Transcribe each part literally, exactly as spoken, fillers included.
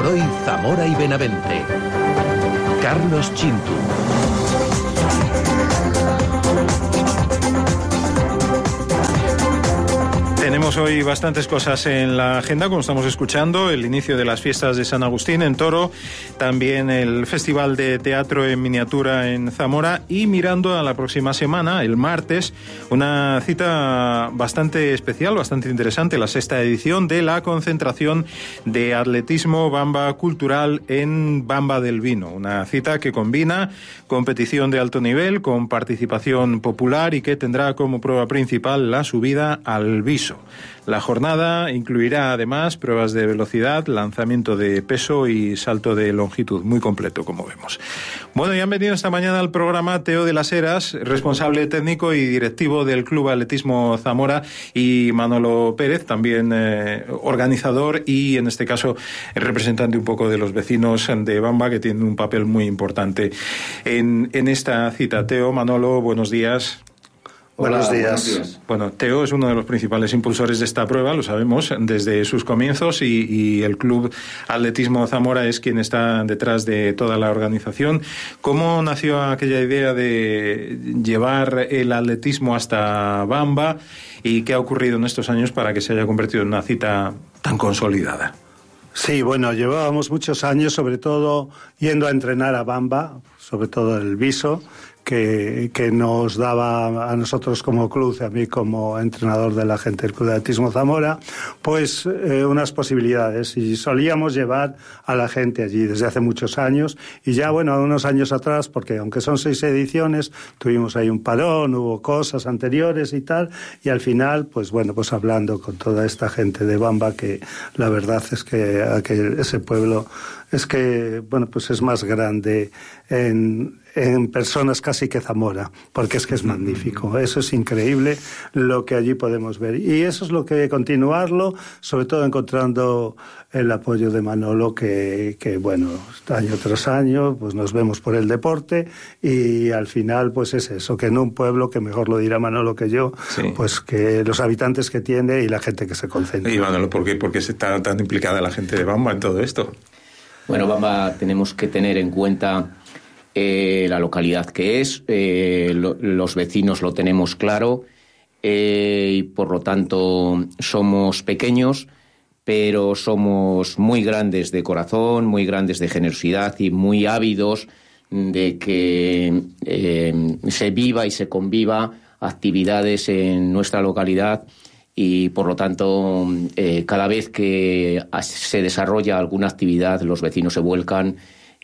por hoy Zamora y Benavente. Carlos Chintu. Tenemos hoy bastantes cosas en la agenda, como estamos escuchando, el inicio de las fiestas de San Agustín en Toro, también el Festival de Teatro en Miniatura en Zamora y mirando a la próxima semana, el martes, una cita bastante especial, bastante interesante, la sexta edición de la concentración de atletismo Bamba Cultural en Bamba del Vino, una cita que combina competición de alto nivel con participación popular y que tendrá como prueba principal la subida al Viso. La jornada incluirá además pruebas de velocidad, lanzamiento de peso y salto de longitud, muy completo como vemos. Bueno, ya han venido esta mañana al programa Teo de las Heras, responsable técnico y directivo del Club Atletismo Zamora, y Manolo Pérez, también eh, organizador y en este caso representante un poco de los vecinos de Bamba, que tienen un papel muy importante en, en esta cita. Teo, Manolo, buenos días. Hola, buenos días. buenos días. Bueno, Teo es uno de los principales impulsores de esta prueba, lo sabemos, desde sus comienzos y, y el Club Atletismo Zamora es quien está detrás de toda la organización. ¿Cómo nació aquella idea de llevar el atletismo hasta Bamba y qué ha ocurrido en estos años para que se haya convertido en una cita tan consolidada? Sí, bueno, llevábamos muchos años, sobre todo yendo a entrenar a Bamba, sobre todo el Viso, que, que nos daba a nosotros como club, a mí como entrenador de la gente del Club de Atletismo Zamora, pues eh, unas posibilidades, y solíamos llevar a la gente allí desde hace muchos años, y ya bueno, unos años atrás, porque aunque son seis ediciones, tuvimos ahí un parón, hubo cosas anteriores y tal, y al final, pues bueno, pues hablando con toda esta gente de Bamba, que la verdad es que, que ese pueblo es que, bueno, pues es más grande en, en personas casi que Zamora, porque es que es magnífico. Eso es increíble lo que allí podemos ver. Y eso es lo que continuarlo, sobre todo encontrando el apoyo de Manolo, que, que bueno, año tras año, pues nos vemos por el deporte y al final, pues es eso, que en un pueblo, que mejor lo dirá Manolo que yo, sí, pues que los habitantes que tiene y la gente que se concentra. Y Manolo, ¿por qué, por qué está tan implicada la gente de Bamba en todo esto? Bueno, Bamba tenemos que tener en cuenta eh, la localidad que es, eh, lo, los vecinos lo tenemos claro, eh, y por lo tanto somos pequeños, pero somos muy grandes de corazón, muy grandes de generosidad y muy ávidos de que eh, se viva y se conviva actividades en nuestra localidad. Y por lo tanto, eh, cada vez que se desarrolla alguna actividad, los vecinos se vuelcan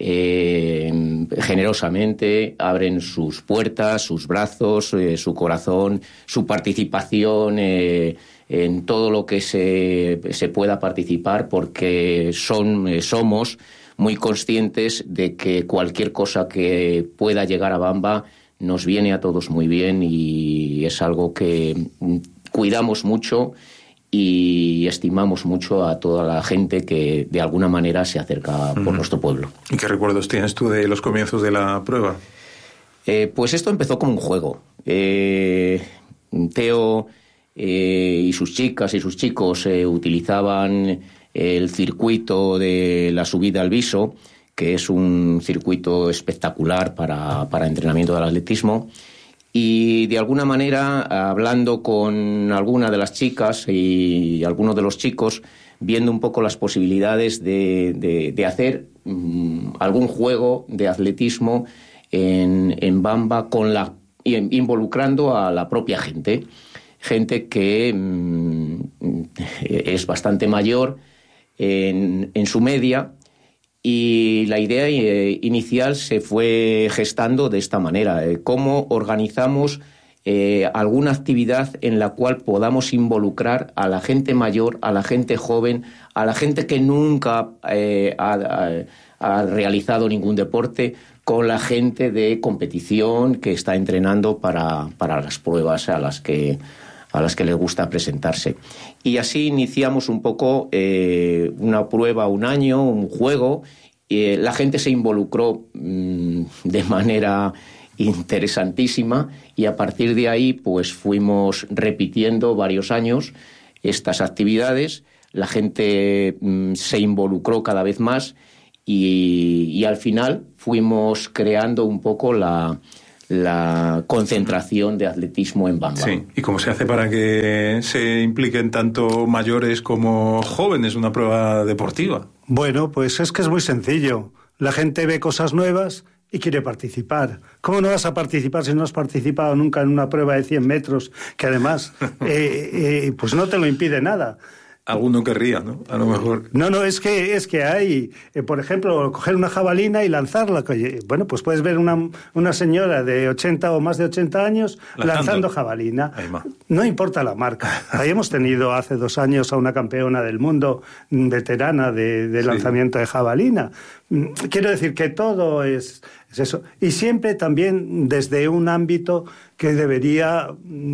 eh, generosamente, abren sus puertas, sus brazos, eh, su corazón, su participación eh, en todo lo que se, se pueda participar, porque son, eh, somos muy conscientes de que cualquier cosa que pueda llegar a Bamba nos viene a todos muy bien, y es algo que cuidamos mucho y estimamos mucho a toda la gente que de alguna manera se acerca por uh-huh. nuestro pueblo. ¿Y qué recuerdos tienes tú de los comienzos de la prueba? Eh, pues esto empezó como un juego. Eh, Teo eh, y sus chicas y sus chicos eh, utilizaban el circuito de la subida al Viso, que es un circuito espectacular para, para entrenamiento del atletismo. Y de alguna manera, hablando con alguna de las chicas y algunos de los chicos, viendo un poco las posibilidades de, de, de hacer um, algún juego de atletismo en, en Bamba, con la, involucrando a la propia gente, gente que um, es bastante mayor en, en su media. Y la idea eh, inicial se fue gestando de esta manera: eh, cómo organizamos eh, alguna actividad en la cual podamos involucrar a la gente mayor, a la gente joven, a la gente que nunca eh, ha, ha realizado ningún deporte, con la gente de competición que está entrenando para, para las pruebas a las que a las que les gusta presentarse. Y así iniciamos un poco eh, una prueba, un año, un juego, y eh, la gente se involucró mmm, de manera interesantísima, y a partir de ahí pues fuimos repitiendo varios años estas actividades la gente mm, se involucró cada vez más y, y al final fuimos creando un poco la, la concentración de atletismo en Bamba. Sí, ¿y cómo se hace para que se impliquen tanto mayores como jóvenes una prueba deportiva? Bueno, pues es que es muy sencillo. La gente ve cosas nuevas y quiere participar. ¿Cómo no vas a participar si no has participado nunca en una prueba de cien metros? Que además, eh, eh, pues no te lo impide nada. Alguno querría, ¿no? A lo mejor. No, no, es que es que hay, eh, por ejemplo, coger una jabalina y lanzarla. Bueno, pues puedes ver una, una señora de ochenta o más de ochenta años lanzando, lanzando jabalina. No importa la marca. Ahí hemos tenido hace dos años a una campeona del mundo veterana de, de lanzamiento sí. de jabalina. Quiero decir que todo es, es eso. Y siempre también desde un ámbito que debería,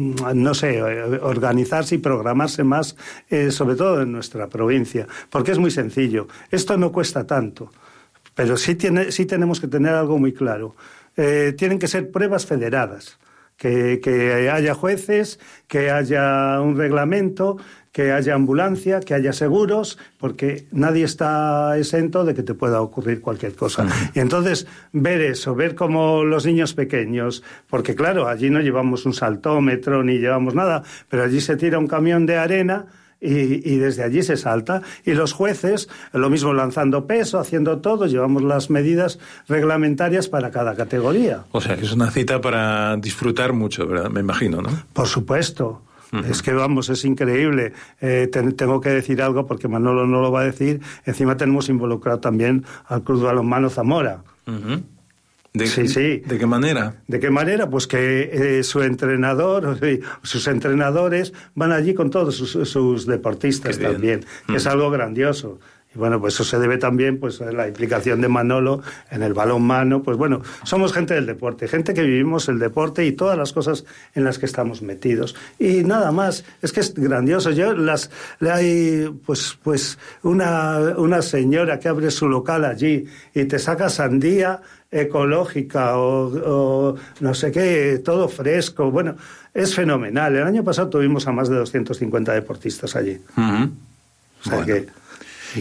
no sé, organizarse y programarse más, eh, sobre todo en nuestra provincia, porque es muy sencillo. Esto no cuesta tanto, pero sí, tiene, sí tenemos que tener algo muy claro. Eh, tienen que ser pruebas federadas, que, que haya jueces, que haya un reglamento, que haya ambulancia, que haya seguros, porque nadie está exento de que te pueda ocurrir cualquier cosa. Uh-huh. Y entonces, ver eso, ver cómo los niños pequeños, porque claro, allí no llevamos un saltómetro ni llevamos nada, pero allí se tira un camión de arena y, y desde allí se salta. Y los jueces, lo mismo lanzando peso, haciendo todo, llevamos las medidas reglamentarias para cada categoría. O sea, que es una cita para disfrutar mucho, ¿verdad? Me imagino, ¿no? Por supuesto. Es que, vamos, es increíble. Eh, te, tengo que decir algo porque Manolo no lo va a decir. Encima tenemos involucrado también al Club de Balonmano Zamora. Uh-huh. ¿De, sí, sí. ¿De qué manera? ¿De qué manera? Pues que eh, su entrenador, sus entrenadores van allí con todos sus, sus deportistas también, que uh-huh. es algo grandioso. Y bueno, pues eso se debe también pues a la implicación de Manolo en el balonmano. Pues bueno, somos gente del deporte, gente que vivimos el deporte y todas las cosas en las que estamos metidos. Y nada más, es que es grandioso. Yo las hay pues pues una una señora que abre su local allí y te saca sandía ecológica o, o no sé qué, todo fresco. Bueno, es fenomenal. El año pasado tuvimos a más de doscientos cincuenta deportistas allí. Uh-huh. O sea bueno. que Y,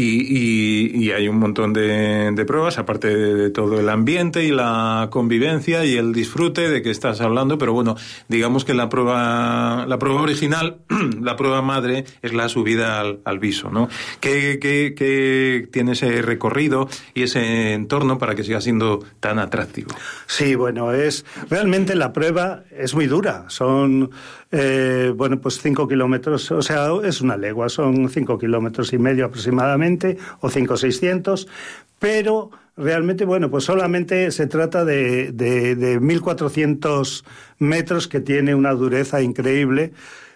y, y, y hay un montón de, de pruebas, aparte de, de todo el ambiente y la convivencia y el disfrute de que estás hablando, pero bueno, digamos que la prueba la prueba original, la prueba madre, es la subida al, al Viso, ¿no? ¿Qué, qué, qué tiene ese recorrido y ese entorno para que siga siendo tan atractivo? Sí, bueno, es realmente la prueba es muy dura, son... Eh, bueno, pues cinco kilómetros, o sea, es una legua, son cinco kilómetros y medio aproximadamente, o cinco seiscientos, pero realmente, bueno, pues solamente se trata de, de, de mil cuatrocientos metros, que tiene una dureza increíble,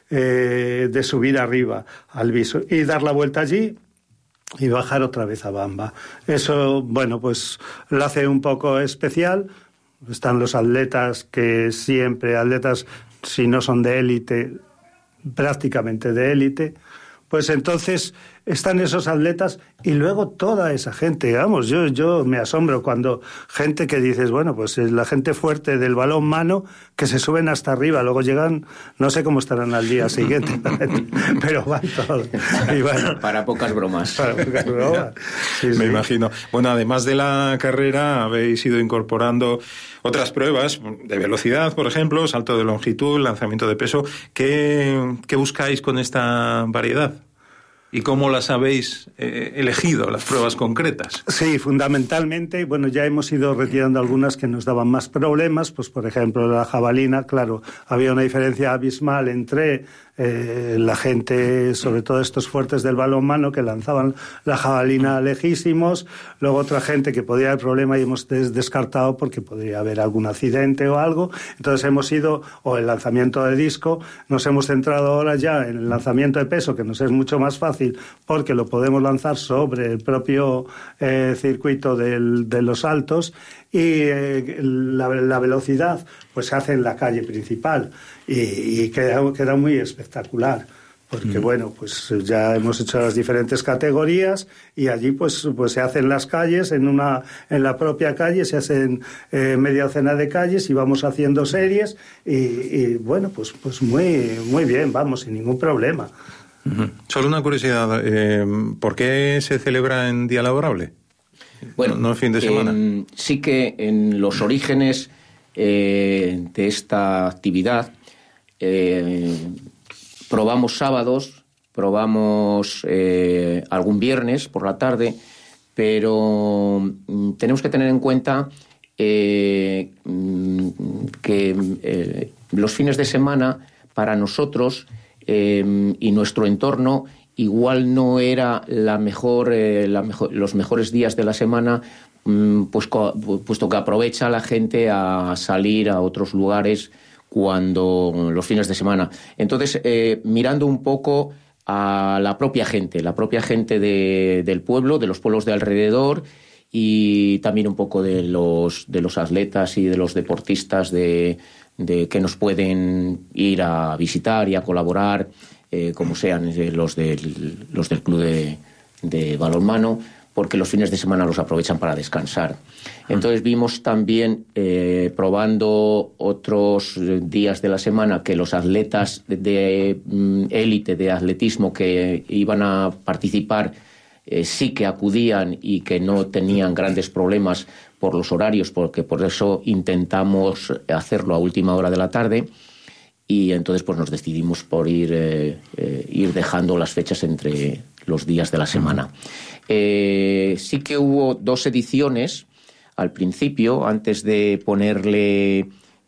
eh, de subir arriba al Viso y dar la vuelta allí y bajar otra vez a Bamba. Eso, bueno, pues lo hace un poco especial. Están los atletas que siempre, atletas si no son de élite, prácticamente de élite, pues entonces están esos atletas y luego toda esa gente, vamos, yo, yo me asombro cuando gente que dices, bueno, pues es la gente fuerte del balonmano que se suben hasta arriba, luego llegan, no sé cómo estarán al día siguiente, pero van todos. Y bueno, para pocas bromas. Para pocas bromas. Sí, me sí. imagino. Bueno, además de la carrera, habéis ido incorporando otras pruebas de velocidad, por ejemplo, salto de longitud, lanzamiento de peso. ¿Qué, qué buscáis con esta variedad? ¿Y cómo las habéis eh, elegido, las pruebas concretas? Sí, fundamentalmente, bueno, ya hemos ido retirando algunas que nos daban más problemas, pues por ejemplo la jabalina, claro, había una diferencia abismal entre eh, la gente, sobre todo estos fuertes del balonmano, que lanzaban la jabalina lejísimos, luego otra gente que podía haber problema y hemos des- descartado porque podría haber algún accidente o algo, entonces hemos ido, o el lanzamiento de disco, nos hemos centrado ahora ya en el lanzamiento de peso, que nos es mucho más fácil, porque lo podemos lanzar sobre el propio eh, circuito del, de los saltos y eh, la, la velocidad pues se hace en la calle principal y, y queda, queda muy espectacular porque mm. bueno, pues ya hemos hecho las diferentes categorías y allí pues pues se hacen las calles, en una en la propia calle se hacen eh, media docena de calles y vamos haciendo series y, y bueno, pues pues muy muy bien, vamos, sin ningún problema. Uh-huh. Solo una curiosidad, eh, ¿por qué se celebra en día laborable? Bueno, no, no fin de semana. En, sí que en los orígenes eh, de esta actividad eh, probamos sábados, probamos eh, algún viernes por la tarde, pero mm, tenemos que tener en cuenta eh, mm, que eh, los fines de semana para nosotros eh, y nuestro entorno igual no era la mejor, eh, la mejor, los mejores días de la semana, mm, pues, puesto que aprovecha la gente a salir a otros lugares cuando los fines de semana. Entonces, eh, mirando un poco a la propia gente, la propia gente de, del pueblo, de los pueblos de alrededor, y también un poco de los, de los atletas y de los deportistas de, de que nos pueden ir a visitar y a colaborar, eh, como sean los del, los del club de, de balonmano, porque los fines de semana los aprovechan para descansar. Entonces vimos también, eh, probando otros días de la semana, que los atletas de élite, de, de atletismo que iban a participar, eh, sí que acudían y que no tenían grandes problemas por los horarios, porque por eso intentamos hacerlo a última hora de la tarde. Y entonces pues nos decidimos por ir, eh, eh, ir dejando las fechas entre los días de la semana. Eh, sí que hubo dos ediciones al principio, antes de ponerle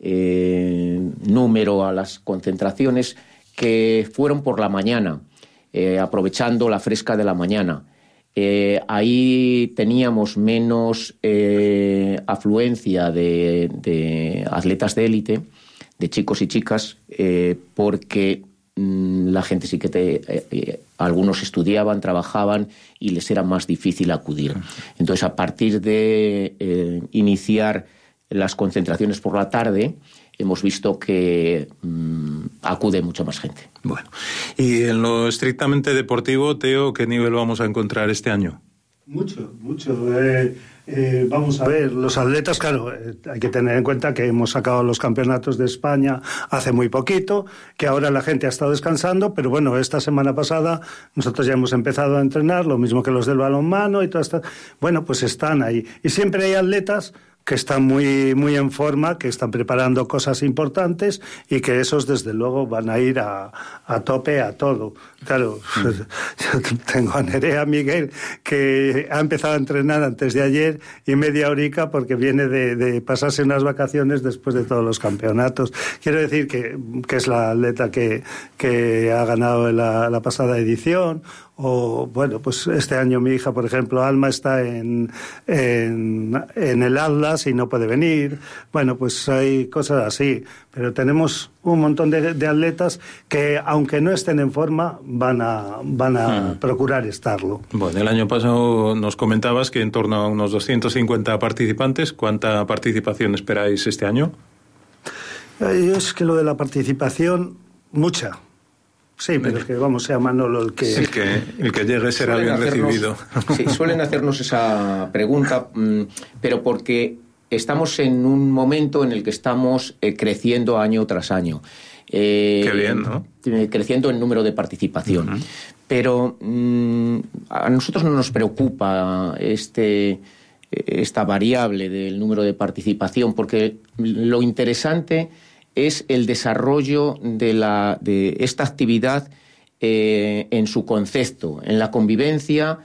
eh, número a las concentraciones, que fueron por la mañana, eh, aprovechando la fresca de la mañana. Eh, ahí teníamos menos eh, afluencia de, de atletas de élite, de chicos y chicas, eh, porque mmm, la gente sí que te, eh, eh, algunos estudiaban, trabajaban y les era más difícil acudir. Entonces, a partir de eh, iniciar las concentraciones por la tarde, hemos visto que mmm, acude mucha más gente. Bueno, y en lo estrictamente deportivo, Teo, ¿qué nivel vamos a encontrar este año? Mucho, mucho. Eh, eh, vamos a ver, los atletas, claro, eh, hay que tener en cuenta que hemos sacado los campeonatos de España hace muy poquito, que ahora la gente ha estado descansando, pero bueno, esta semana pasada nosotros ya hemos empezado a entrenar, lo mismo que los del balonmano y todo esto. Bueno, pues están ahí. Y siempre hay atletas que están muy, muy en forma, que están preparando cosas importantes y que esos desde luego van a ir a, a tope a todo. Claro, mm. yo tengo a Nerea Miguel, que ha empezado a entrenar antes de ayer y media horica porque viene de, de pasarse unas vacaciones después de todos los campeonatos. Quiero decir que, que es la atleta que, que ha ganado la, la pasada edición. O, bueno, pues este año mi hija, por ejemplo, Alma, está en, en, en el Atlas y no puede venir. Bueno, pues hay cosas así. Pero tenemos un montón de, de atletas que, aunque no estén en forma, van a, van a hmm. procurar estarlo. Bueno, el año pasado nos comentabas que en torno a unos doscientos cincuenta participantes. ¿Cuánta participación esperáis este año? Eh, es que lo de la participación, mucha. Sí, pero es que vamos, sea Manolo el que... El que, el que llegue será bien hacernos, recibido. Sí, suelen hacernos esa pregunta, pero porque estamos en un momento en el que estamos eh, creciendo año tras año. Eh, Qué bien, ¿no? Creciendo en número de participación. Uh-huh. Pero mmm, a nosotros no nos preocupa este, esta variable del número de participación, porque lo interesante es el desarrollo de, la, de esta actividad eh, en su concepto, en la convivencia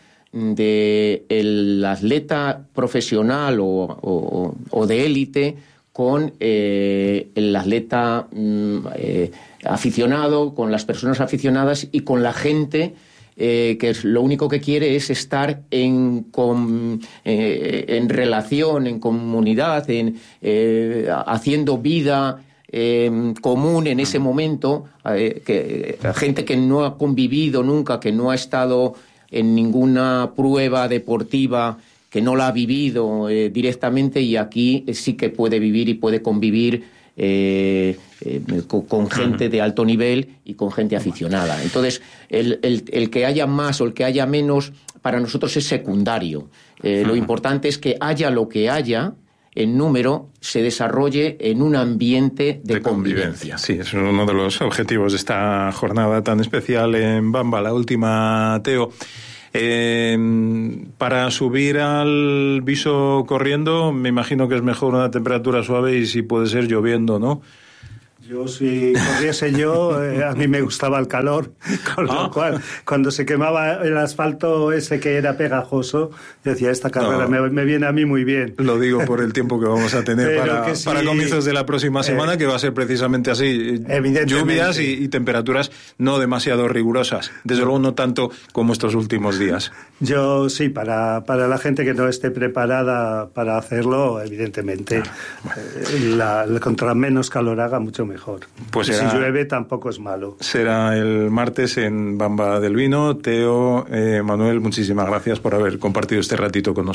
del atleta profesional o, o, o de élite con eh, el atleta mm, eh, aficionado, con las personas aficionadas y con la gente eh, que es, lo único que quiere es estar en, con, eh, en relación, en comunidad, en, eh, haciendo vida Eh, común en ese momento, eh, que eh, gente que no ha convivido nunca, que no ha estado en ninguna prueba deportiva, que no la ha vivido eh, directamente, y aquí eh, sí que puede vivir y puede convivir eh, eh, con, con gente de alto nivel y con gente aficionada. Entonces, el, el, el que haya más o el que haya menos, para nosotros es secundario. Eh, lo importante es que haya lo que haya, en número se desarrolle en un ambiente de, de convivencia. convivencia. Sí, es uno de los objetivos de esta jornada tan especial en Bamba, la última, Teo. Eh, para subir al Viso corriendo, me imagino que es mejor una temperatura suave y si puede ser lloviendo, ¿no? Yo, si corriese yo, eh, a mí me gustaba el calor, con lo ah. cual, cuando se quemaba el asfalto ese que era pegajoso, yo decía, esta carrera no. me, me viene a mí muy bien. Lo digo por el tiempo que vamos a tener para, sí, para comienzos de la próxima semana, eh, que va a ser precisamente así, lluvias y, y temperaturas no demasiado rigurosas, desde luego no tanto como estos últimos días. Yo sí, para, para la gente que no esté preparada para hacerlo, evidentemente, claro. eh, la, la, contra menos calor haga, mucho mejor. Pues será, si llueve tampoco es malo. Será el martes en Bamba del Vino. Teo, eh, Manuel, muchísimas gracias por haber compartido este ratito con nosotros.